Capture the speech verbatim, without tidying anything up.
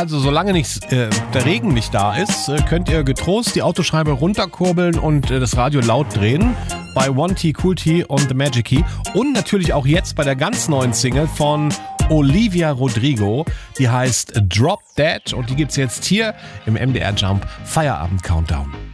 Also solange nicht, äh, der Regen nicht da ist, äh, könnt ihr getrost die Autoscheibe runterkurbeln und äh, das Radio laut drehen bei One T, Cool T und The Magic Key. Und natürlich auch jetzt bei der ganz neuen Single von Olivia Rodrigo. Die heißt Drop Dead und die gibt's jetzt hier im M D R Jump Feierabend Countdown.